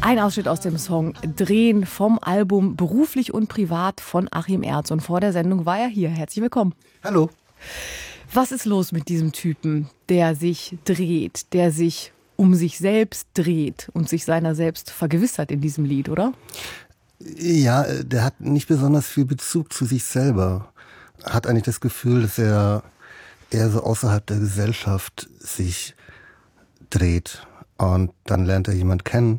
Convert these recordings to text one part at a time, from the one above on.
Ein Ausschnitt aus dem Song Drehen vom Album Beruflich und Privat von Achim Ertz. Und vor der Sendung war er hier. Herzlich willkommen. Hallo. Was ist los mit diesem Typen, der sich dreht, der sich um sich selbst dreht und sich seiner selbst vergewissert in diesem Lied, oder? Ja, der hat nicht besonders viel Bezug zu sich selber. Hat eigentlich das Gefühl, dass er eher so außerhalb der Gesellschaft sich dreht. Und dann lernt er jemanden kennen.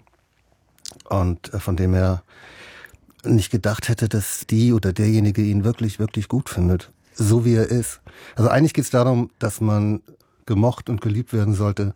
Und von dem er nicht gedacht hätte, dass die oder derjenige ihn wirklich, wirklich gut findet. So wie er ist. Also eigentlich geht es darum, dass man gemocht und geliebt werden sollte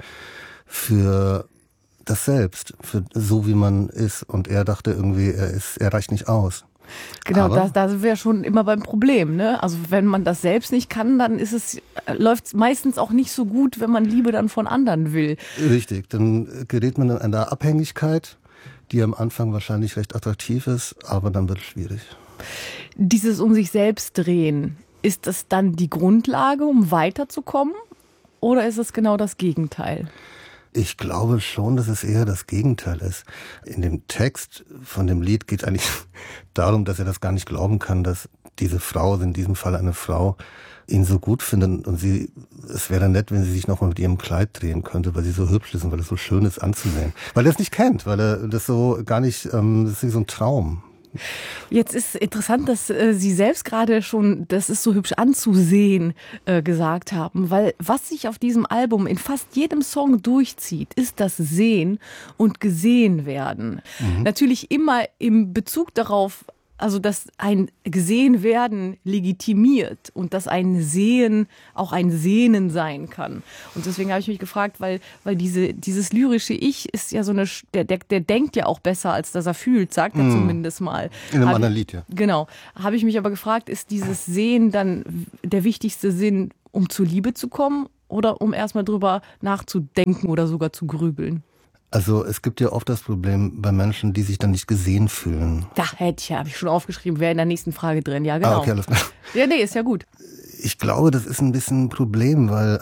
für das Selbst, für so wie man ist. Und er dachte irgendwie, er reicht nicht aus. Genau, da sind wir ja schon immer beim Problem, ne? Also wenn man das selbst nicht kann, dann läuft es meistens auch nicht so gut, wenn man Liebe dann von anderen will. Richtig, dann gerät man in eine Abhängigkeit, die am Anfang wahrscheinlich recht attraktiv ist, aber dann wird es schwierig. Dieses um sich selbst drehen, ist das dann die Grundlage, um weiterzukommen? Oder ist es genau das Gegenteil? Ich glaube schon, dass es eher das Gegenteil ist. In dem Text von dem Lied geht es eigentlich darum, dass er das gar nicht glauben kann, dass diese Frau, in diesem Fall eine Frau, ihn so gut findet und es wäre nett, wenn sie sich nochmal mit ihrem Kleid drehen könnte, weil sie so hübsch ist und weil es so schön ist anzusehen. Weil er es nicht kennt, weil er das so gar nicht, das ist so ein Traum. Jetzt ist interessant, dass Sie selbst gerade schon, das ist so hübsch anzusehen, gesagt haben, weil was sich auf diesem Album in fast jedem Song durchzieht, ist das Sehen und Gesehen werden. Natürlich immer im Bezug darauf, also dass ein gesehen werden legitimiert und dass ein Sehen auch ein Sehnen sein kann. Und deswegen habe ich mich gefragt, weil dieses lyrische Ich ist ja so der denkt ja auch besser, als dass er fühlt, sagt er zumindest mal. In einem anderen Lied, ja. Genau. Habe ich mich aber gefragt, ist dieses Sehen dann der wichtigste Sinn, um zur Liebe zu kommen oder um erstmal drüber nachzudenken oder sogar zu grübeln? Also es gibt ja oft das Problem bei Menschen, die sich dann nicht gesehen fühlen. Da habe ich schon aufgeschrieben, wäre in der nächsten Frage drin. Ja, genau. Okay, alles klar. Ja, nee, ist ja gut. Ich glaube, das ist ein bisschen ein Problem, weil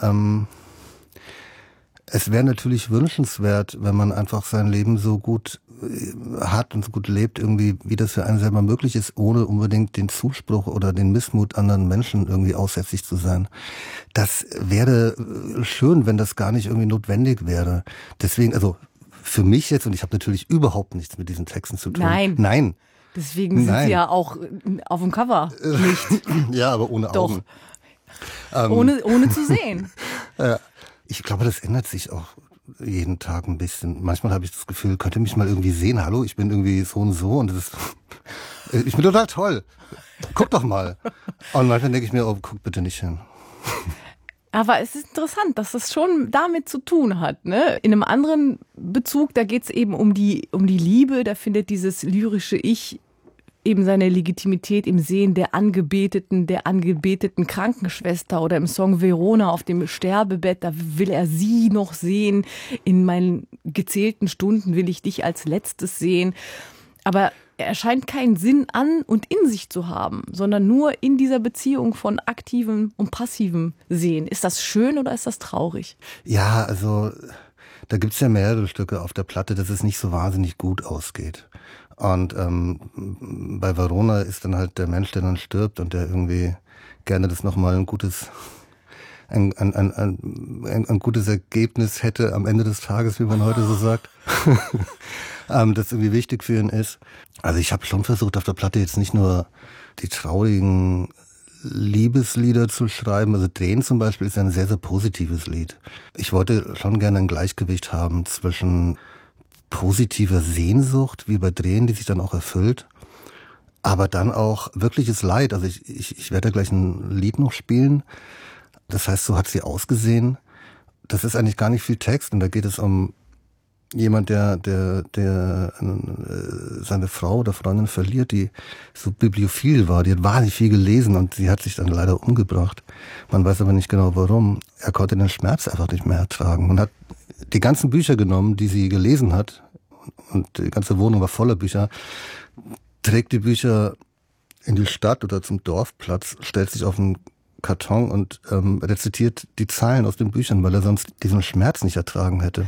es wäre natürlich wünschenswert, wenn man einfach sein Leben so gut hat und so gut lebt, irgendwie, wie das für einen selber möglich ist, ohne unbedingt den Zuspruch oder den Missmut anderen Menschen irgendwie aussätzlich zu sein. Das wäre schön, wenn das gar nicht irgendwie notwendig wäre. Deswegen, also für mich jetzt, und ich habe natürlich überhaupt nichts mit diesen Texten zu tun. Nein. Deswegen sind sie ja auch auf dem Cover nicht. Ja, aber ohne Augen. Doch. Ohne zu sehen. Ich glaube, das ändert sich auch jeden Tag ein bisschen. Manchmal habe ich das Gefühl, könnt ihr mich mal irgendwie sehen? Hallo, ich bin irgendwie so und so und das ist, ich bin total toll. Guck doch mal. Und manchmal denke ich mir, oh, guck bitte nicht hin. Aber es ist interessant, dass das schon damit zu tun hat, ne? In einem anderen Bezug, da geht es eben um die Liebe, da findet dieses lyrische Ich eben seine Legitimität im Sehen der angebeteten Krankenschwester oder im Song Verona auf dem Sterbebett, da will er sie noch sehen, in meinen gezählten Stunden will ich dich als letztes sehen. Aber er scheint keinen Sinn an und in sich zu haben, sondern nur in dieser Beziehung von aktivem und passivem Sehen. Ist das schön oder ist das traurig? Ja, also da gibt's ja mehrere Stücke auf der Platte, dass es nicht so wahnsinnig gut ausgeht. Und bei Verona ist dann halt der Mensch, der dann stirbt und der irgendwie gerne das nochmal ein gutes Ergebnis hätte am Ende des Tages, wie man heute so sagt. Das irgendwie wichtig für ihn ist. Also ich habe schon versucht, auf der Platte jetzt nicht nur die traurigen Liebeslieder zu schreiben. Also Drehen zum Beispiel ist ein sehr, sehr positives Lied. Ich wollte schon gerne ein Gleichgewicht haben zwischen positiver Sehnsucht, wie bei Drehen, die sich dann auch erfüllt, aber dann auch wirkliches Leid. Also ich werde gleich ein Lied noch spielen. Das heißt, so hat sie ausgesehen. Das ist eigentlich gar nicht viel Text und da geht es um jemand, der seine Frau oder Freundin verliert, die so bibliophil war, die hat wahnsinnig viel gelesen und sie hat sich dann leider umgebracht. Man weiß aber nicht genau warum. Er konnte den Schmerz einfach nicht mehr ertragen und hat die ganzen Bücher genommen, die sie gelesen hat, und die ganze Wohnung war voller Bücher, trägt die Bücher in die Stadt oder zum Dorfplatz, stellt sich auf einen Karton und rezitiert die Zeilen aus den Büchern, weil er sonst diesen Schmerz nicht ertragen hätte.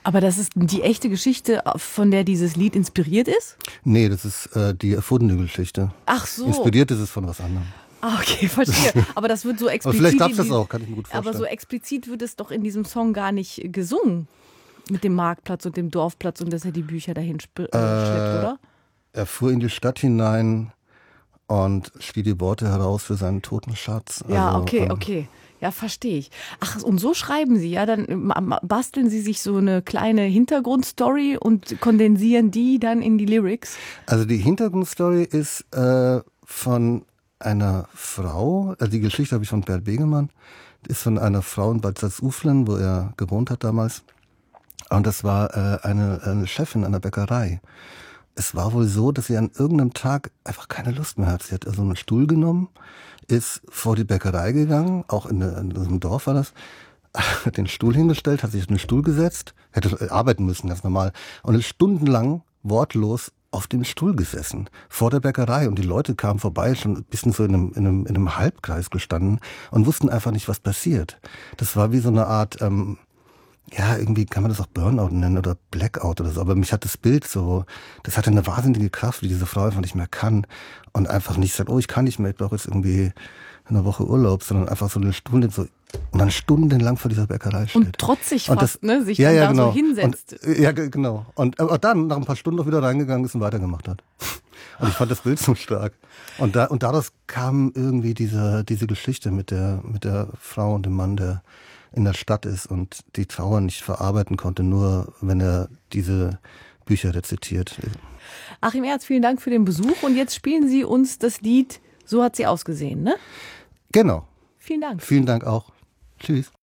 Aber das ist die echte Geschichte, von der dieses Lied inspiriert ist? Nee, das ist die erfundene Geschichte. Ach so. Inspiriert ist es von was anderem. Ah, okay, verstehe. Aber das wird so explizit. Aber vielleicht gab es das auch, kann ich mir gut vorstellen. Aber so explizit wird es doch in diesem Song gar nicht gesungen. Mit dem Marktplatz und dem Dorfplatz und dass er die Bücher dahin schleppt, oder? Er fuhr in die Stadt hinein und schrie die Worte heraus für seinen toten Schatz. Ja, okay. Ja, verstehe ich. Ach, und so schreiben Sie, ja? Dann basteln Sie sich so eine kleine Hintergrundstory und kondensieren die dann in die Lyrics? Also die Hintergrundstory ist von einer Frau, also die Geschichte habe ich von Bert Begemann, ist von einer Frau in Bad Salzuflen, wo er gewohnt hat damals. Und das war eine Chefin einer Bäckerei. Es war wohl so, dass sie an irgendeinem Tag einfach keine Lust mehr hat. Sie hat also einen Stuhl genommen, ist vor die Bäckerei gegangen, auch in einem Dorf war das, hat den Stuhl hingestellt, hat sich auf den Stuhl gesetzt, hätte arbeiten müssen, ganz normal, und ist stundenlang wortlos auf dem Stuhl gesessen, vor der Bäckerei. Und die Leute kamen vorbei, schon ein bisschen so in einem Halbkreis gestanden und wussten einfach nicht, was passiert. Das war wie so eine Art... ja, irgendwie kann man das auch Burnout nennen oder Blackout oder so. Aber mich hat das Bild so, das hatte eine wahnsinnige Kraft, wie diese Frau einfach nicht mehr kann. Und einfach nicht sagt, oh, ich kann nicht mehr, ich brauche jetzt irgendwie eine Woche Urlaub, sondern einfach so einen Stuhl nimmt so und dann stundenlang vor dieser Bäckerei steht. Und trotzig und fast, das, ne? Sich ja, dann ja, da genau. so hinsetzt. Genau. Und dann nach ein paar Stunden noch wieder reingegangen ist und weitergemacht hat. Und ich fand das Bild so stark. Und daraus kam irgendwie diese Geschichte mit der Frau und dem Mann, der in der Stadt ist und die Trauer nicht verarbeiten konnte, nur wenn er diese Bücher rezitiert. Achim Erdz, vielen Dank für den Besuch und jetzt spielen Sie uns das Lied So hat sie ausgesehen, ne? Genau. Vielen Dank. Vielen Dank auch. Tschüss.